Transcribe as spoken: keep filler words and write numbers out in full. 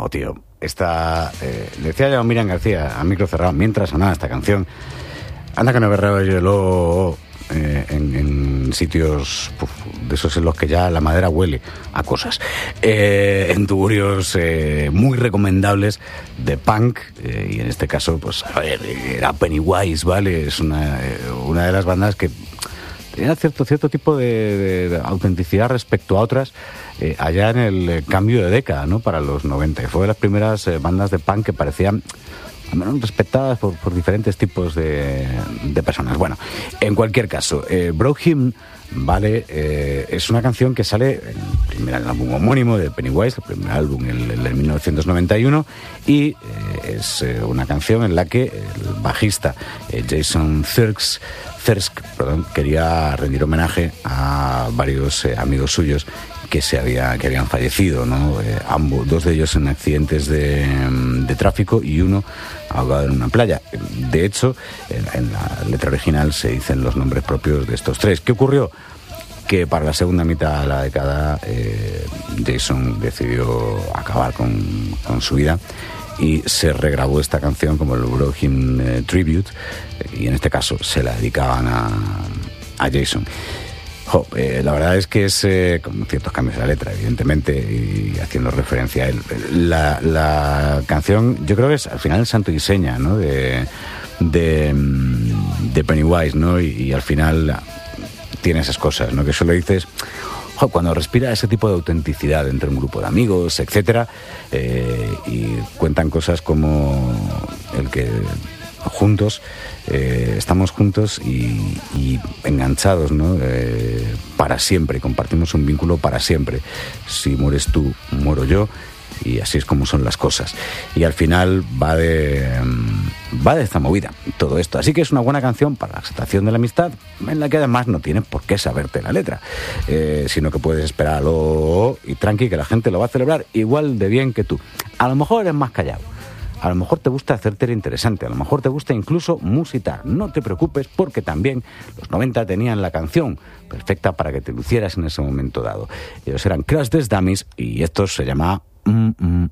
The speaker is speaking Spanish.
Jo, tío, esta... Eh, decía ya Miriam García, a micro cerrado, mientras sonaba esta canción, anda que no he berrado yo lo... Eh, en, en sitios puf, de esos en los que ya la madera huele a cosas, eh, en tugurios eh, muy recomendables de punk, eh, y en este caso pues a ver, era Pennywise, ¿vale? Es una, eh, una de las bandas que tenía cierto, cierto tipo de, de, de autenticidad respecto a otras eh, allá en el cambio de década, ¿no? Para los noventa, y fue de las primeras eh, bandas de punk que parecían al menos respetadas por, por diferentes tipos de, de personas. Bueno, en cualquier caso, eh, Broke Him, vale, eh, es una canción que sale en el primer álbum homónimo de Pennywise, el primer álbum, el, el de mil novecientos noventa y uno, y eh, es eh, una canción en la que el bajista eh, Jason Thirsk, Thirsk perdón, quería rendir homenaje a varios eh, amigos suyos que se había, que habían fallecido, ¿no? Eh, ambos, dos de ellos en accidentes de, de tráfico y uno ahogado en una playa. De hecho, en, en la letra original se dicen los nombres propios de estos tres. ¿Qué ocurrió? Que para la segunda mitad de la década eh, Jason decidió acabar con, con su vida y se regrabó esta canción como el Broke Him eh, Tribute, y en este caso se la dedicaban a, a Jason. Jo, eh, la verdad es que es eh, con ciertos cambios de la letra, evidentemente, y haciendo referencia a él. La, la canción, yo creo que es al final el santo y seña, ¿no? de, de, de Pennywise, ¿no? Y, y al final tiene esas cosas, ¿no? Que solo dices, jo, cuando respira ese tipo de autenticidad entre un grupo de amigos, etcétera, eh, y cuentan cosas como el que juntos eh, estamos juntos y, y enganchados, ¿no? Eh, para siempre, compartimos un vínculo para siempre. Si mueres tú, muero yo, y así es como son las cosas. Y al final va de va de esta movida todo esto. Así que es una buena canción para la aceptación de la amistad, en la que además no tienes por qué saberte la letra, eh, sino que puedes esperarlo y tranqui, que la gente lo va a celebrar igual de bien que tú. A lo mejor eres más callado, a lo mejor te gusta hacerte el interesante, a lo mejor te gusta incluso musitar. No te preocupes, porque también los noventa tenían la canción perfecta para que te lucieras en ese momento dado. Ellos eran Crash Test Dummies y esto se llama Mm, mm,